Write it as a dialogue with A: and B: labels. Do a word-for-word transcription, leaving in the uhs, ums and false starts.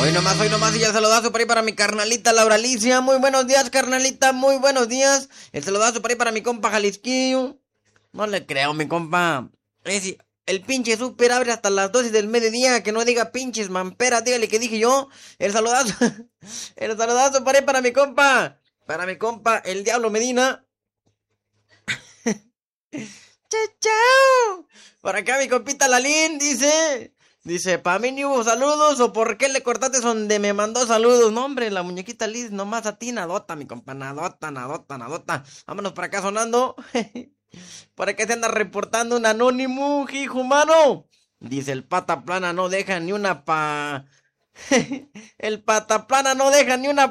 A: Hoy nomás, hoy nomás, y ya el saludazo por ahí para mi carnalita Laura Alicia. Muy buenos días, carnalita, muy buenos días. El saludazo por ahí para mi compa Jalisquillo. No le creo, mi compa. Es, el pinche super abre hasta las doce del mediodía. Que no diga pinches mamperas, dígale que dije yo. El saludazo, el saludazo por ahí para mi compa. Para mi compa, el Diablo Medina. ¡Chao, chao! Por acá mi compita Lalín dice... Dice, ¿para mí ni hubo saludos o por qué le cortaste donde me mandó saludos? No, hombre, la muñequita Liz nomás a ti nadota, mi compa, nadota, nadota, nadota. Vámonos para acá sonando. Por acá se anda reportando un anónimo, hijo humano. Dice, el pata plana no deja ni una pa... El pata plana no deja ni una